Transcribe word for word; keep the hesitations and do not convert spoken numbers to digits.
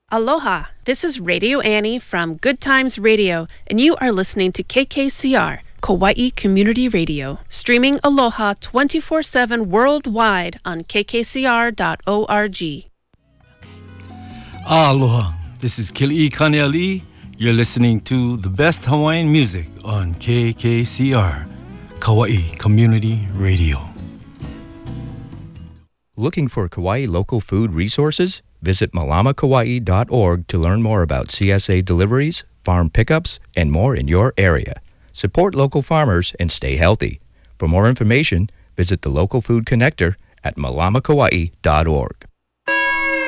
Aloha, this is Radio Annie from Good Times Radio, and you are listening to K K C R, Kauai Community Radio, streaming Aloha twenty-four seven worldwide on k k c r dot org. Aloha, this is Kili'i Kaneali'i. You're listening to the best Hawaiian music on K K C R, Kauai Community Radio. Looking for Kauai local food resources? Visit malama kauai dot org to learn more about C S A deliveries, farm pickups, and more in your area. Support local farmers and stay healthy. For more information, visit the Local Food Connector at malama kauai dot org.